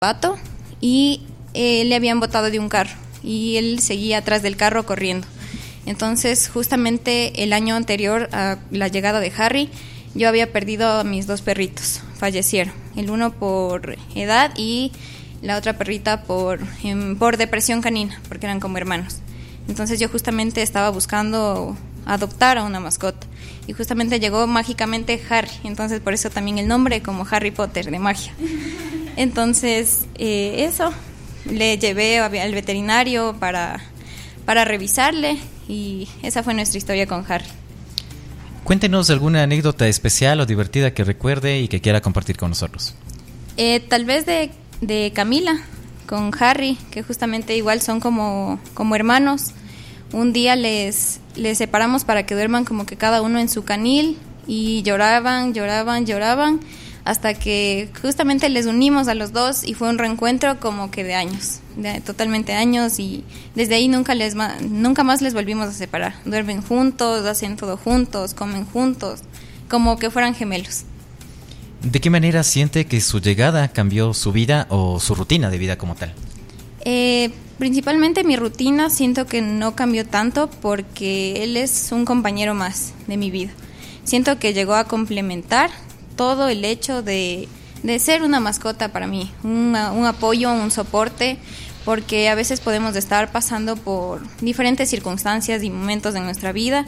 pato y le habían botado de un carro y él seguía atrás del carro corriendo. Entonces, justamente el año anterior a la llegada de Harry, yo había perdido a mis 2 perritos, fallecieron. El uno por edad y la otra perrita por depresión canina, porque eran como hermanos. Entonces yo justamente estaba buscando adoptar a una mascota y justamente llegó mágicamente Harry, entonces por eso también el nombre como Harry Potter, de magia. Entonces eso, le llevé al veterinario para revisarle y esa fue nuestra historia con Harry. Cuéntenos alguna anécdota especial o divertida que recuerde y que quiera compartir con nosotros. Tal vez de Camila con Harry, que justamente igual son como hermanos. Un día les separamos para que duerman como que cada uno en su canil y lloraban hasta que justamente les unimos a los dos y fue un reencuentro como que de años, totalmente años, y desde ahí nunca más les volvimos a separar. Duermen juntos, hacen todo juntos, comen juntos, como que fueran gemelos. ¿De qué manera siente que su llegada cambió su vida o su rutina de vida como tal? Principalmente mi rutina siento que no cambió tanto porque él es un compañero más de mi vida. Siento que llegó a complementar todo el hecho de ser una mascota para mí, un apoyo, un soporte, porque a veces podemos estar pasando por diferentes circunstancias y momentos de nuestra vida,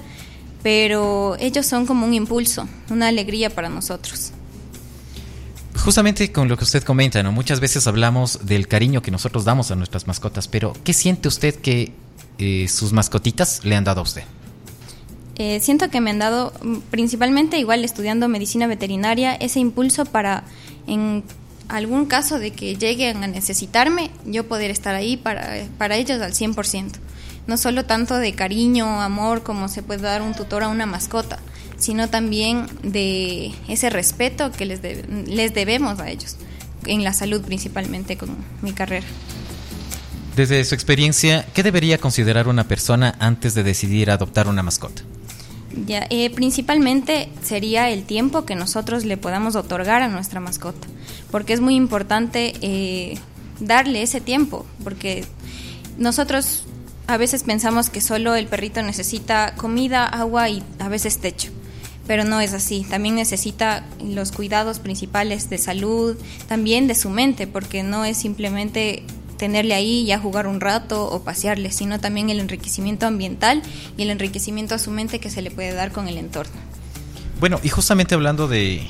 pero ellos son como un impulso, una alegría para nosotros. Justamente con lo que usted comenta, ¿no? Muchas veces hablamos del cariño que nosotros damos a nuestras mascotas, pero ¿qué siente usted que sus mascotitas le han dado a usted? Siento que me han dado, principalmente igual estudiando medicina veterinaria, ese impulso para, en algún caso de que lleguen a necesitarme, yo poder estar ahí para ellos al 100%. No solo tanto de cariño, amor, como se puede dar un tutor a una mascota, sino también de ese respeto que les debemos a ellos, en la salud principalmente con mi carrera. Desde su experiencia, ¿qué debería considerar una persona antes de decidir adoptar una mascota? Principalmente sería el tiempo que nosotros le podamos otorgar a nuestra mascota, porque es muy importante darle ese tiempo, porque nosotros a veces pensamos que solo el perrito necesita comida, agua y a veces techo, pero no es así. También necesita los cuidados principales de salud, también de su mente, porque no es simplemente tenerle ahí y a jugar un rato o pasearle, sino también el enriquecimiento ambiental y el enriquecimiento a su mente que se le puede dar con el entorno. Bueno, y justamente hablando de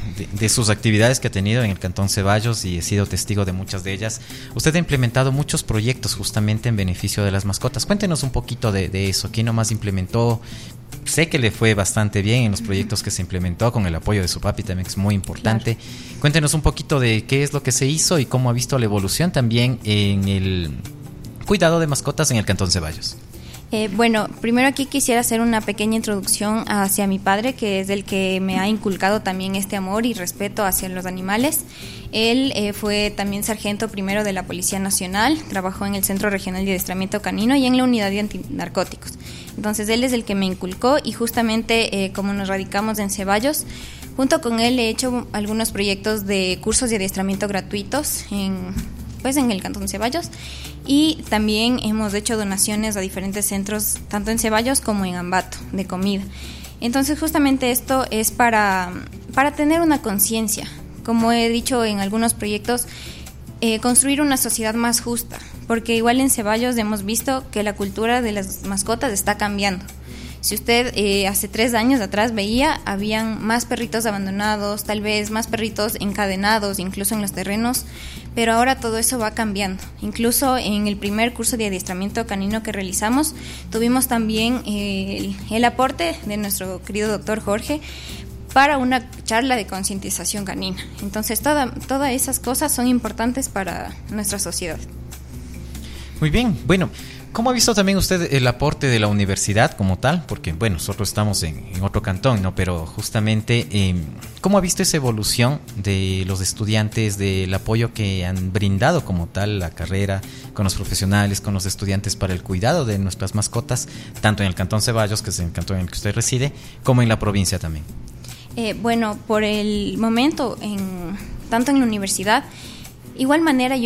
sus actividades que ha tenido en el Cantón Ceballos, y he sido testigo de muchas de ellas, usted ha implementado muchos proyectos justamente en beneficio de las mascotas. Cuéntenos un poquito de eso. ¿Quién nomás implementó? Sé que le fue bastante bien en los proyectos que se implementó con el apoyo de su papi también, que es muy importante. Claro. Cuéntenos un poquito de qué es lo que se hizo y cómo ha visto la evolución también en el cuidado de mascotas en el Cantón Ceballos. Bueno, primero aquí quisiera hacer una pequeña introducción hacia mi padre, que es el que me ha inculcado también este amor y respeto hacia los animales. Él fue también sargento primero de la Policía Nacional, trabajó en el Centro Regional de Adiestramiento Canino y en la Unidad de Antinarcóticos. Entonces él es el que me inculcó y justamente como nos radicamos en Ceballos, junto con él he hecho algunos proyectos de cursos de adiestramiento gratuitos en el Cantón Ceballos, y también hemos hecho donaciones a diferentes centros, tanto en Ceballos como en Ambato, de comida. Entonces justamente esto es para tener una conciencia, como he dicho en algunos proyectos, construir una sociedad más justa, porque igual en Ceballos hemos visto que la cultura de las mascotas está cambiando. Si usted hace 3 años atrás veía, habían más perritos abandonados, tal vez más perritos encadenados, incluso en los terrenos, pero ahora todo eso va cambiando. Incluso en el primer curso de adiestramiento canino que realizamos, tuvimos también el aporte de nuestro querido doctor Jorge para una charla de concientización canina. Entonces todas esas cosas son importantes para nuestra sociedad. Muy bien, bueno, ¿cómo ha visto también usted el aporte de la universidad como tal? Porque, bueno, nosotros estamos en otro cantón, ¿no? Pero justamente, ¿cómo ha visto esa evolución de los estudiantes, del apoyo que han brindado como tal la carrera con los profesionales, con los estudiantes para el cuidado de nuestras mascotas, tanto en el Cantón Ceballos, que es el cantón en el que usted reside, como en la provincia también? Bueno, por el momento, tanto en la universidad, Igual manera